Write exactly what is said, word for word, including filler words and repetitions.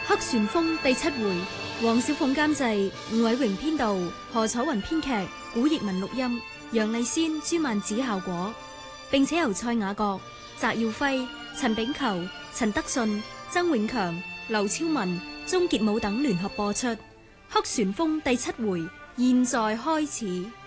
黑旋風第七回，黃小鳳監製，吳偉榮編導，何楚雲編劇，古譯文錄音，楊麗仙、朱曼子效果，並且由蔡雅閣、翟耀輝、陳炳球、陳德信、曾永強、劉超文、鐘傑武等聯合播出。黑旋風第七回，現在開始。